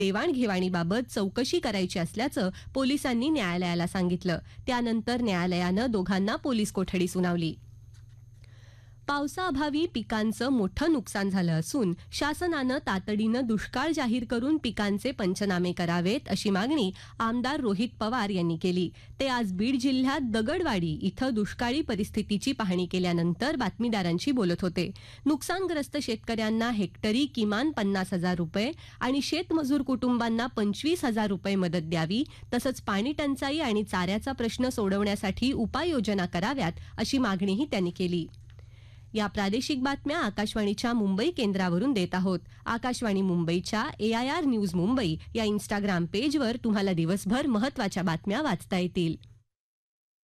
देवाणघेवाणीबाबत चौकशी करायची असल्याचं पोलिसांनी न्यायालयाला सांगितलं. त्यानंतर न्यायालयानं दोघांना पोलीस कोठडी सुनावली. पावसाअभावी पिकांचं मोठं नुकसान झालं असून शासनानं तातडीनं दुष्काळ जाहीर करून पिकांचे पंचनामे करावेत अशी मागणी आमदार रोहित पवार यांनी केली. ते आज बीड जिल्ह्यात दगडवाडी इथं दुष्काळी परिस्थितीची पाहणी केल्यानंतर बातमीदारांशी बोलत होते. नुकसानग्रस्त शेतकऱ्यांना हेक्टरी किमान 50,000 रुपये आणि शेतमजूर कुटुंबांना 25,000 रुपये मदत द्यावी, तसंच पाणी टंचाई आणि चाऱ्याचा प्रश्न सोडवण्यासाठी उपाययोजना कराव्यात अशी मागणीही त्यांनी केली. या प्रादेशिक बातम्या आकाशवाणीच्या मुंबई केंद्रावरून देत आहोत. आकाशवाणी मुंबईच्या AIR न्यूज मुंबई या इंस्टाग्राम पेजवर तुम्हाला दिवसभर महत्त्वाच्या बातम्या वाचता येतील.